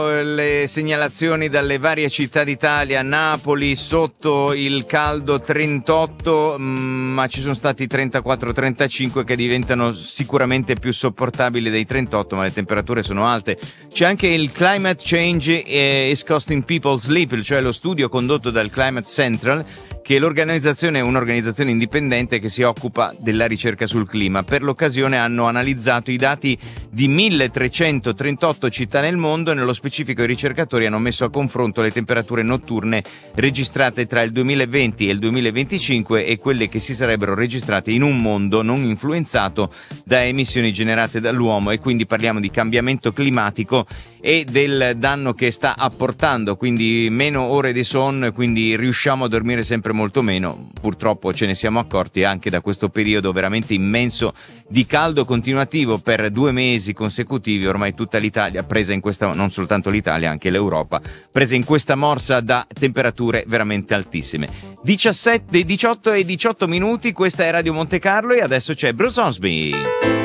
Le segnalazioni dalle varie città d'Italia. Napoli sotto il caldo 38, ma ci sono stati 34-35 che diventano sicuramente più sopportabili dei 38, ma le temperature sono alte. C'è anche il Climate Change is Costing People Sleep, cioè lo studio condotto dal Climate Central, che è un'organizzazione indipendente che si occupa della ricerca sul clima. Per l'occasione hanno analizzato i dati di 1338 città nel mondo e nello specifico i ricercatori hanno messo a confronto le temperature notturne registrate tra il 2020 e il 2025 e quelle che si sarebbero registrate in un mondo non influenzato da emissioni generate dall'uomo, e quindi parliamo di cambiamento climatico e del danno che sta apportando, quindi meno ore di sonno, quindi riusciamo a dormire sempre molto meno. Purtroppo ce ne siamo accorti anche da questo periodo veramente immenso di caldo continuativo per 2 mesi consecutivi. Ormai tutta l'Italia presa in questa, non soltanto l'Italia, anche l'Europa, presa in questa morsa da temperature veramente altissime. 18 e 18 minuti, questa è Radio Monte Carlo e adesso c'è Bruce Osby.